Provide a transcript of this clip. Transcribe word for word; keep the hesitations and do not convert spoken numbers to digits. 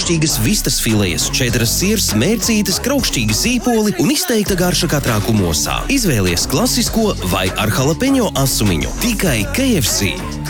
kraukšķīgas vistas filejas, četras sirs, mērcītes, kraukšķīgi sīpoli un izteikta garša katrā kumosā. Izvēlies klasisko vai ar jalapeņo asumiņu. Tikai K F C.